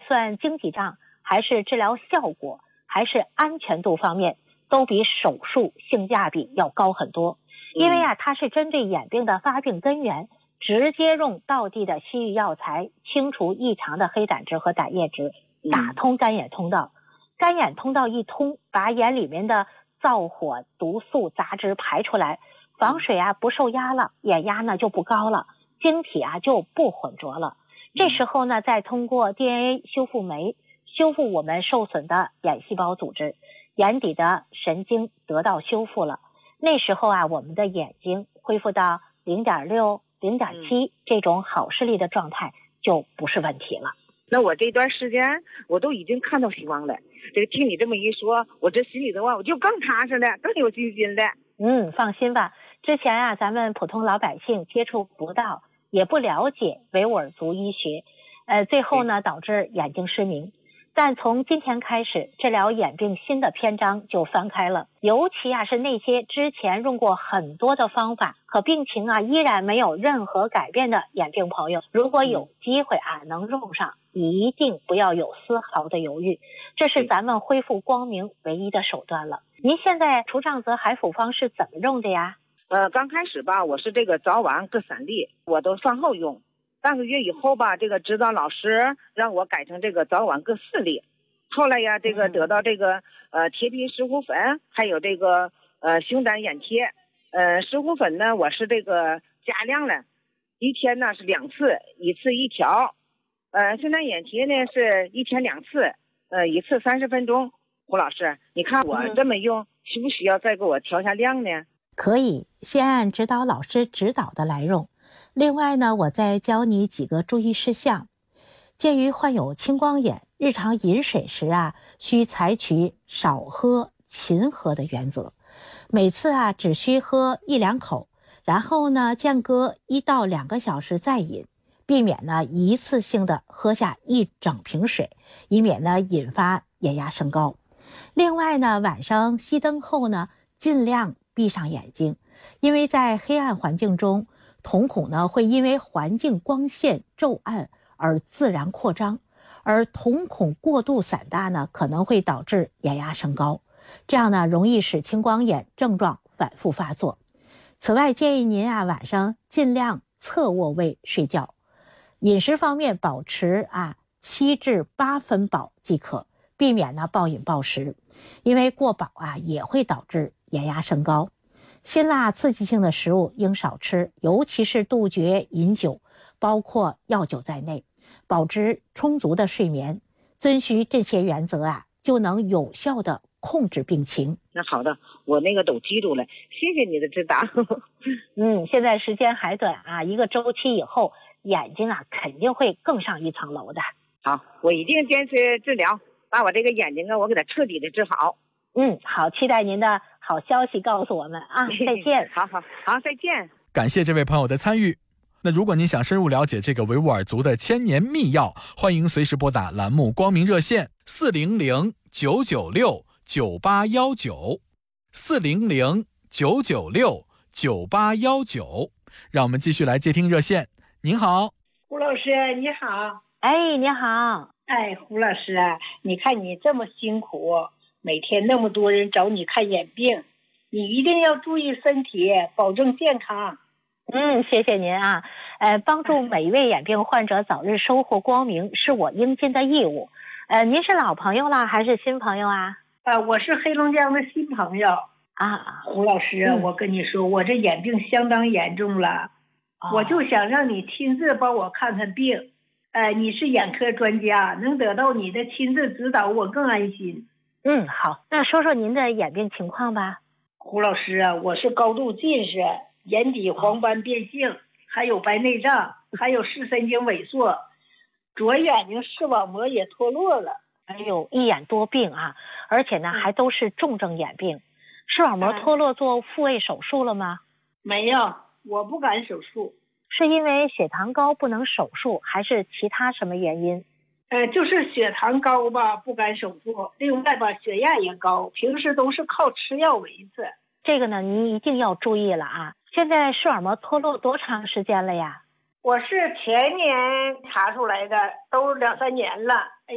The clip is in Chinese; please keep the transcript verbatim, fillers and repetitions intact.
算经济账，还是治疗效果，还是安全度方面，都比手术性价比要高很多。因为啊，它是针对眼病的发病根源，直接用道地的西域药材清除异常的黑胆汁和胆液质，打通干眼通道。干眼通道一通，把眼里面的燥火、毒素、杂质排出来，房水啊不受压了，眼压呢就不高了，晶体啊就不混浊了。这时候呢，再通过 D N A 修复酶修复我们受损的眼细胞组织，眼底的神经得到修复了。那时候啊，我们的眼睛恢复到 零点六、零点七 这种好视力的状态，就不是问题了。 那我这段时间我都已经看到希望了，这个听你这么一说，我这心里的话我就更踏实了，更有信心了。 嗯，放心吧。之前啊，咱们普通老百姓接触不到，也不了解维吾尔族医学，呃，最后呢导致眼睛失明。但从今天开始，治疗眼病新的篇章就翻开了。尤其啊是那些之前用过很多的方法，可病情啊依然没有任何改变的眼病朋友，如果有机会啊能用上，一定不要有丝毫的犹豫，这是咱们恢复光明唯一的手段了。您现在除障泽海辅方是怎么用的呀？ 呃，刚开始吧，我是这个早晚各三粒，我都饭后用。半个月以后吧，这个指导老师让我改成这个早晚各四粒。后来呀，这个得到这个呃铁皮石斛粉，还有这个呃熊胆眼贴。呃，石斛粉呢，我是这个加量了，一天呢是两次，一次一条。呃，熊胆眼贴呢是一天两次，呃，一次三十分钟。胡老师，你看我这么用，需不需要再给我调下量呢？ 可以，先按指导老师指导的来用。另外呢，我再教你几个注意事项。鉴于患有青光眼，日常饮水时啊，需采取少喝、勤喝的原则。每次啊，只需喝一两口，然后呢，间隔一到两个小时再饮，避免呢一次性的喝下一整瓶水，以免呢引发眼压升高。另外呢，晚上熄灯后呢，尽量闭上眼睛，因为在黑暗环境中，瞳孔呢会因为环境光线骤暗而自然扩张，而瞳孔过度散大呢，可能会导致眼压升高，这样呢容易使青光眼症状反复发作。此外，建议您啊晚上尽量侧卧位睡觉。饮食方面，保持啊七至八分饱即可，避免呢暴饮暴食，因为过饱啊也会导致眼压升高。辛辣刺激性的食物应少吃，尤其是杜绝饮酒，包括药酒在内，保持充足的睡眠。遵循这些原则啊，就能有效的控制病情。 那好的，我那个都记住了，谢谢你的指导。 嗯，现在时间还短啊，一个周期以后，眼睛啊肯定会更上一层楼的。 好，我一定坚持治疗，把我这个眼睛啊，我给它彻底的治好。 嗯，好，期待您的好消息告诉我们啊！再见。 好好好，再见。 感谢这位朋友的参与。那如果您想深入了解这个维吾尔族的千年秘药，欢迎随时拨打栏目光明热线四零零九九六九八一九四零零九九六九八一九。让我们继续来接听热线。您好， 胡老师，你好。 哎，你好。 哎，胡老师啊，你看你这么辛苦，每天那么多人找你看眼病，你一定要注意身体，保证健康。 嗯，谢谢您啊。呃，帮助每一位眼病患者早日收获光明，是我应尽的义务。呃，您是老朋友了还是新朋友啊？ 呃，我是黑龙江的新朋友啊。 胡老师，嗯、我跟你说，我这眼病相当严重了，哦、我就想让你亲自帮我看看病。呃，你是眼科专家，能得到你的亲自指导，我更安心。 嗯，好，那说说您的眼病情况吧。 胡老师啊，我是高度近视，眼底黄斑变性，还有白内障，还有视神经萎缩，左眼睛视网膜也脱落了。 哎呦，一眼多病啊，而且呢、嗯、还都是重症眼病。视网膜脱落做复位手术了吗？ 没有，我不敢手术。 是因为血糖高不能手术，还是其他什么原因？ 呃，就是血糖高吧，不敢手术。另外吧，血压也高，平时都是靠吃药维持。 这个呢，您一定要注意了啊！现在视网膜脱落多长时间了呀？ 我是前年查出来的，都两三年了。